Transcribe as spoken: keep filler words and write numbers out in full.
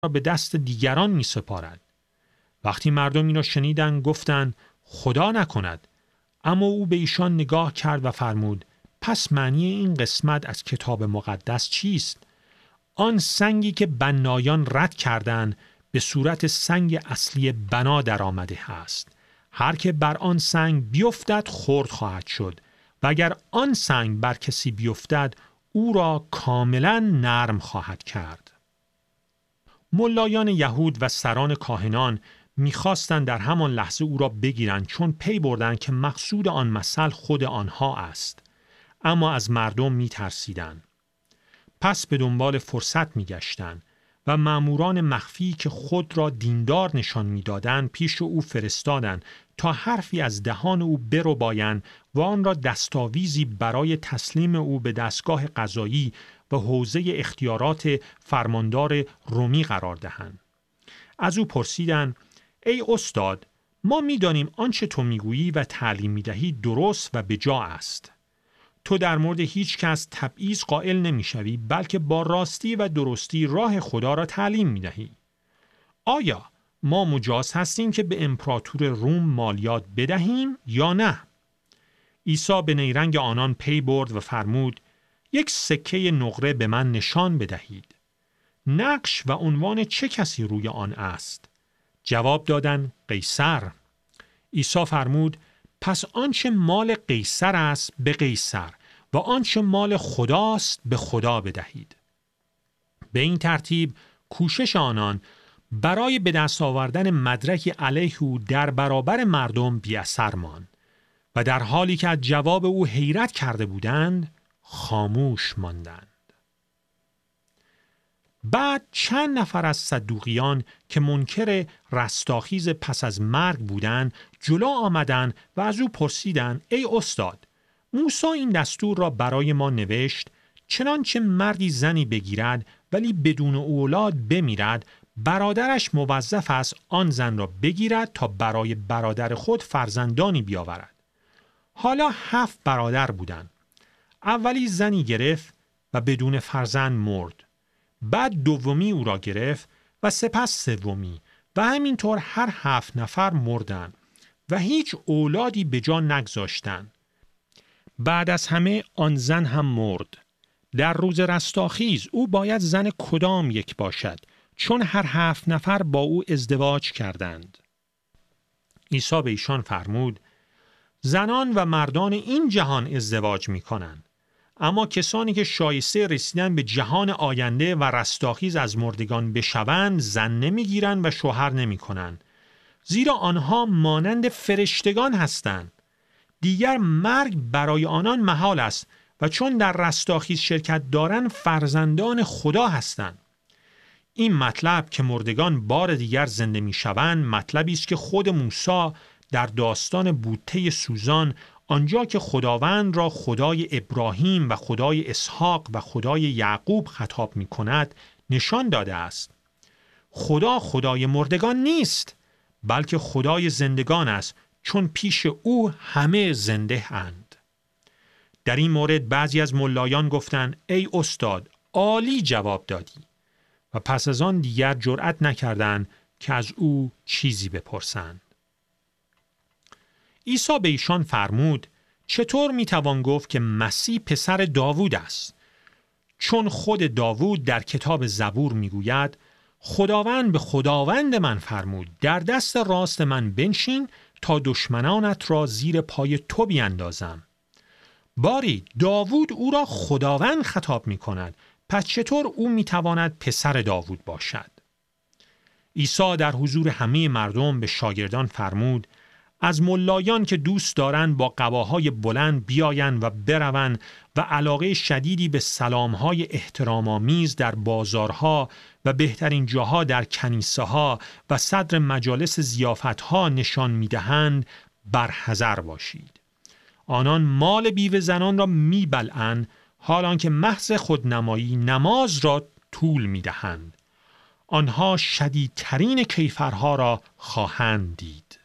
را به دست دیگران می سپارد. وقتی مردم این را شنیدند گفتند خدا نکند. اما او به ایشان نگاه کرد و فرمود پس معنی این قسمت از کتاب مقدس چیست؟ آن سنگی که بنایان رد کردند به صورت سنگ اصلی بنا در آمده است. هر که بر آن سنگ بیفتد خرد خواهد شد و اگر آن سنگ بر کسی بیفتد او را کاملا نرم خواهد کرد. ملایان یهود و سران کاهنان می‌خواستند در همان لحظه او را بگیرند چون پی بردند که مقصود آن مثل خود آنها است. اما از مردم می‌ترسیدند. پس به دنبال فرصت می‌گشتند و مأموران مخفی که خود را دیندار نشان می‌دادند پیش او فرستادند تا حرفی از دهان او بربایند و آن را دستاویزی برای تسلیم او به دستگاه قضایی و حوزه اختیارات فرماندار رومی قرار دهند. از او پرسیدند ای استاد، ما می‌دانیم آنچه تو می‌گویی و تعلیم می‌دهی درست و بجا است. تو در مورد هیچ کس تبعیض قائل نمی‌شوی بلکه با راستی و درستی راه خدا را تعلیم می‌دهی. آیا ما مجاز هستیم که به امپراتور روم مالیات بدهیم یا نه؟ عیسی به نیرنگ آنان پی برد و فرمود یک سکه نقره به من نشان بدهید. نقش و عنوان چه کسی روی آن است؟ جواب دادند قیصر. عیسی فرمود پس آنچه مال قیصر است به قیصر و آنچه مال خداست به خدا بدهید. به این ترتیب کوشش آنان برای به دست آوردن مدرکی علیه او در برابر مردم بی اثر ماند و در حالی که از جواب او حیرت کرده بودند خاموش ماندند. بعد چند نفر از صدوقیان که منکر رستاخیز پس از مرگ بودند جلو آمدند و از او پرسیدند ای استاد، موسی این دستور را برای ما نوشت چنانچه مردی زنی بگیرد ولی بدون اولاد بمیرد برادرش موظف است آن زن را بگیرد تا برای برادر خود فرزندانی بیاورد. حالا هفت برادر بودند. اولی زنی گرفت و بدون فرزند مرد. بعد دومی او را گرفت و سپس سومی و همینطور هر هفت نفر مردند و هیچ اولادی به جا نگذاشتند. بعد از همه آن زن هم مرد. در روز رستاخیز او باید زن کدام یک باشد چون هر هفت نفر با او ازدواج کردند. عیسی به ایشان فرمود زنان و مردان این جهان ازدواج می کنند. اما کسانی که شایسته رسیدن به جهان آینده و رستاخیز از مردگان بشوند زن نمیگیرند و شوهر نمی کنند. زیرا آنها مانند فرشتگان هستند. دیگر مرگ برای آنان محال است و چون در رستاخیز شرکت دارند فرزندان خدا هستند. این مطلب که مردگان بار دیگر زنده می شوند مطلبی است که خود موسی در داستان بوته سوزان آنجا که خداوند را خدای ابراهیم و خدای اسحاق و خدای یعقوب خطاب می کند نشان داده است. خدا خدای مردگان نیست بلکه خدای زندگان است چون پیش او همه زنده اند. در این مورد بعضی از ملایان گفتند ای استاد عالی جواب دادی و پس از آن دیگر جرأت نکردند که از او چیزی بپرسند. عیسی به ایشان فرمود چطور میتوان گفت که مسیح پسر داوود است؟ چون خود داوود در کتاب زبور میگوید خداوند به خداوند من فرمود در دست راست من بنشین تا دشمنانت را زیر پای تو بیندازم. باری داوود او را خداوند خطاب می کند، پس چطور او می تواند پسر داوود باشد؟ عیسی در حضور همه مردم به شاگردان فرمود از ملایان که دوست دارند با قباهای بلند بیایند و بروند و علاقه شدیدی به سلامهای احترام‌آمیز در بازارها و بهترین جاها در کنیسه ها و صدر مجالس ضیافت‌ها نشان می‌دهند برحذر باشید. آنان مال بیوه زنان را می‌بلعند حالان که محض خودنمایی نماز را طول می‌دهند. آنها شدیدترین کیفرها را خواهند دید.